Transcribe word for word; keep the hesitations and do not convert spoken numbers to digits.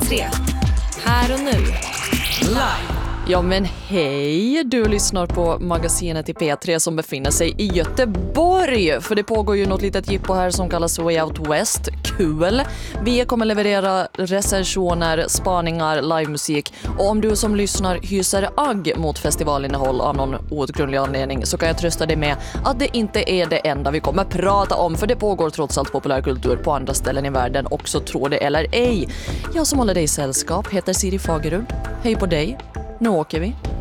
tre. Här och nu. Live. Ja men hej, du lyssnar på magasinet i P tre som befinner sig i Göteborg. För det pågår ju något litet jippo här som kallas Way Out West. Kul! Vi kommer leverera recensioner, spaningar, livemusik. Och om du som lyssnar hyser agg mot festivalinnehåll av någon outgrundlig anledning så kan jag trösta dig med att det inte är det enda vi kommer prata om. För det pågår trots allt populärkultur på andra ställen i världen också, tror det eller ej. Jag som håller dig i sällskap heter Siri Fagerud. Hej på dig! Nu åker vi.